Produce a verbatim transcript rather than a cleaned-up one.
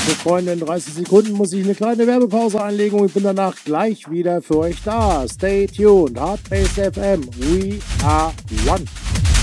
So, Freunde, in dreißig Sekunden muss ich eine kleine Werbepause einlegen und ich bin danach gleich wieder für euch da. Stay tuned. Hardbase F M. We are one.